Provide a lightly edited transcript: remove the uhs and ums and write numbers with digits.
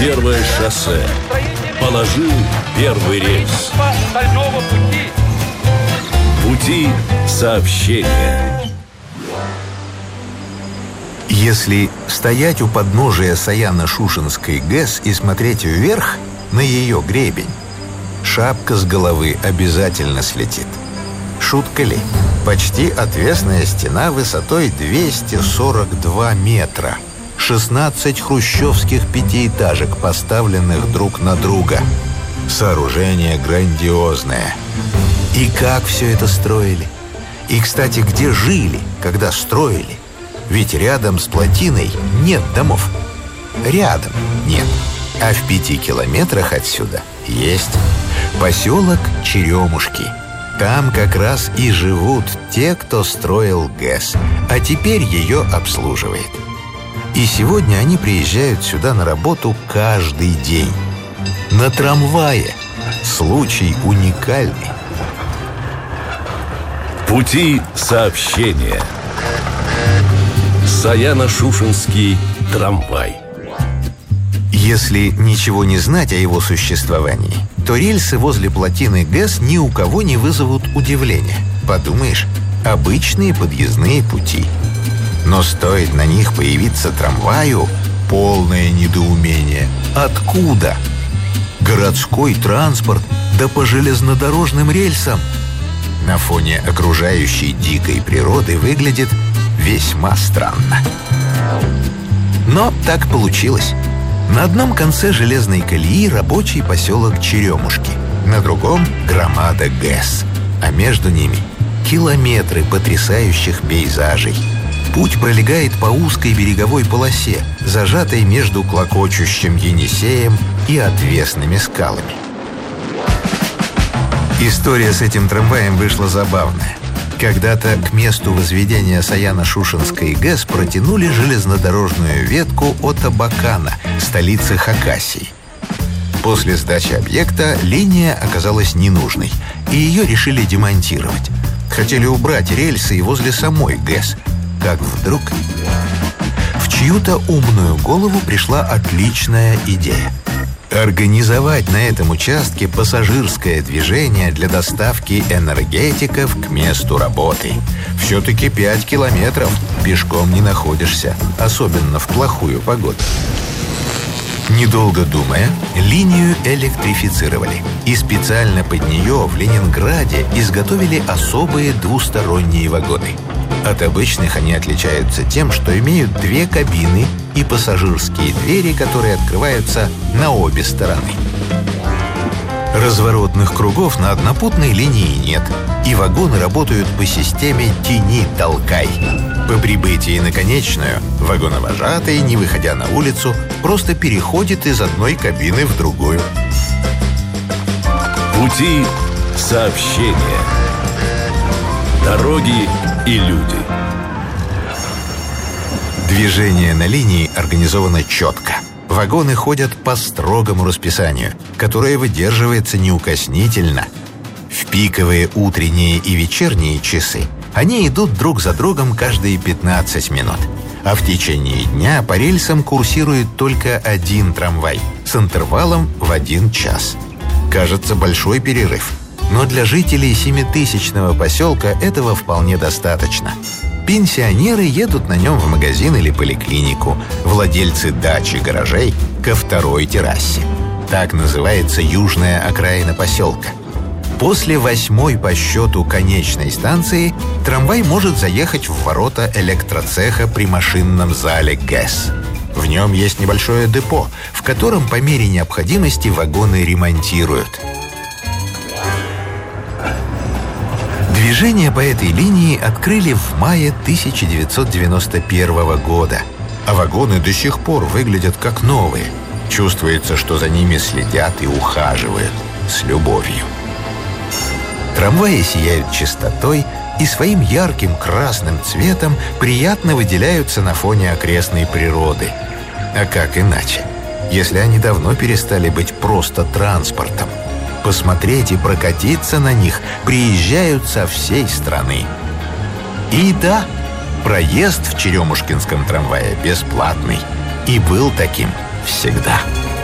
первое шоссе. Положил первый рельс. Стального пути. Пути сообщения. Если стоять у подножия Саяно-Шушенской ГЭС и смотреть вверх на ее гребень, шапка с головы обязательно слетит. Шутка ли? Почти отвесная стена высотой 242 метра. 16 хрущевских пятиэтажек, поставленных друг на друга. Сооружение грандиозное. И как все это строили? И, кстати, где жили, когда строили? Ведь рядом с плотиной нет домов. Рядом нет. А в 5 километрах отсюда есть поселок Черемушки. Там как раз и живут те, кто строил ГЭС, а теперь ее обслуживает. И сегодня они приезжают сюда на работу каждый день. На трамвае. Случай уникальный. Пути сообщения. Саяно-Шушенский трамвай. Если ничего не знать о его существовании, то рельсы возле плотины ГЭС ни у кого не вызовут удивления. Подумаешь, обычные подъездные пути. Но стоит на них появиться трамваю, полное недоумение. Откуда? Городской транспорт, да по железнодорожным рельсам. На фоне окружающей дикой природы выглядит весьма странно. Но так получилось. На одном конце железной колеи рабочий поселок Черемушки, на другом — громада ГЭС, а между ними километры потрясающих пейзажей. Путь пролегает по узкой береговой полосе, зажатой между клокочущим Енисеем и отвесными скалами. История с этим трамваем вышла забавная. Когда-то к месту возведения Саяно-Шушенской ГЭС протянули железнодорожную ветку от Абакана, столицы Хакасии. После сдачи объекта линия оказалась ненужной, и ее решили демонтировать. Хотели убрать рельсы и возле самой ГЭС. Как вдруг в чью-то умную голову пришла отличная идея. Организовать на этом участке пассажирское движение для доставки энергетиков к месту работы. Все-таки 5 километров пешком не находишься, особенно в плохую погоду. Недолго думая, линию электрифицировали. И специально под нее в Ленинграде изготовили особые двусторонние вагоны. От обычных они отличаются тем, что имеют 2 кабины и пассажирские двери, которые открываются на обе стороны. Разворотных кругов на однопутной линии нет, и вагоны работают по системе «тяни-толкай». По прибытии на конечную вагоновожатый, не выходя на улицу, просто переходит из одной кабины в другую. Пути сообщения. Дороги и люди. Движение на линии организовано четко. Вагоны ходят по строгому расписанию, которое выдерживается неукоснительно. В пиковые утренние и вечерние часы они идут друг за другом каждые 15 минут. А в течение дня по рельсам курсирует только один трамвай с интервалом в 1 час. Кажется, большой перерыв. Но для жителей 7-тысячного поселка этого вполне достаточно. Пенсионеры едут на нем в магазин или поликлинику, владельцы дач и гаражей — ко второй террасе. Так называется южная окраина поселка. После 8-й по счету конечной станции трамвай может заехать в ворота электроцеха при машинном зале ГЭС. В нем есть небольшое депо, в котором по мере необходимости вагоны ремонтируют. Движение по этой линии открыли в мае 1991 года, а вагоны до сих пор выглядят как новые. Чувствуется, что за ними следят и ухаживают с любовью. Трамваи сияют чистотой и своим ярким красным цветом приятно выделяются на фоне окрестной природы. А как иначе, если они давно перестали быть просто транспортом? Посмотреть и прокатиться на них приезжают со всей страны. И да, проезд в Черемушкинском трамвае бесплатный. И был таким всегда.